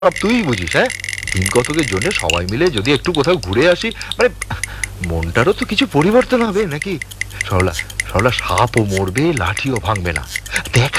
সব তুই বুঝিস। হ্যাঁ, দিন কতকের জন্য সবাই মিলে যদি একটু কোথাও ঘুরে আসি, মানে মনটারও তো কিছু পরিবর্তন হবে নাকি? সরলা, সরলা, সাপও মরবে, লাঠিও ভাঙবে না। দেখ